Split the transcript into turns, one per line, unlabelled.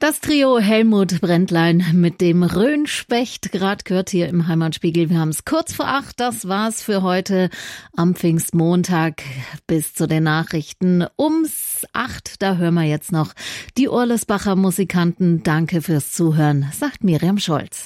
Das Trio Helmut Brändlein mit dem Rhönspecht, gerade gehört hier im Heimatspiegel. Wir haben es kurz vor 8, das war's für heute am Pfingstmontag. Bis zu den Nachrichten ums 8, da hören wir jetzt noch die Urlesbacher Musikanten. Danke fürs Zuhören, sagt Miriam Scholz.